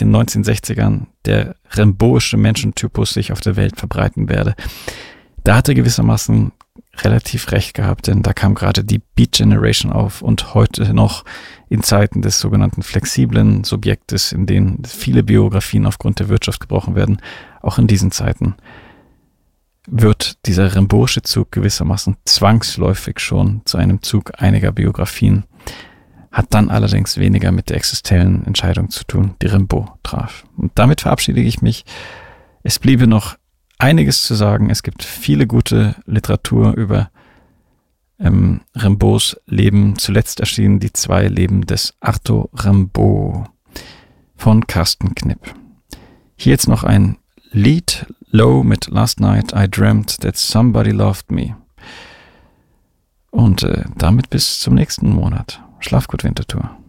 den 1960ern der rimbaudische Menschentypus sich auf der Welt verbreiten werde. Da hat er gewissermaßen relativ recht gehabt, denn da kam gerade die Beat Generation auf und heute noch in Zeiten des sogenannten flexiblen Subjektes, in denen viele Biografien aufgrund der Wirtschaft gebrochen werden, auch in diesen Zeiten wird dieser rimbaudische Zug gewissermaßen zwangsläufig schon zu einem Zug einiger Biografien, hat dann allerdings weniger mit der existenziellen Entscheidung zu tun, die Rimbaud traf. Und damit verabschiede ich mich. Es bliebe noch einiges zu sagen. Es gibt viele gute Literatur über Rimbauds Leben. Zuletzt erschienen die 2 Leben des Arthur Rimbaud von Carsten Knipp. Hier jetzt noch ein Lied, Low mit Last Night I Dreamt That Somebody Loved Me. Und damit bis zum nächsten Monat. Schlaf gut, Winterthur.